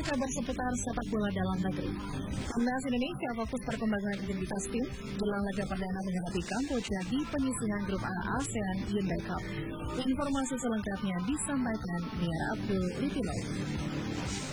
ke kabar seputar sepak bola dalam negeri. Timnas Indonesia fokus perkembangan identitas tim jelang laga perdana menghadapi Kamboja di penyisihan grup A ASEAN Hyundai Cup. Informasi selengkapnya disampaikan Nia Abdul Ritilo.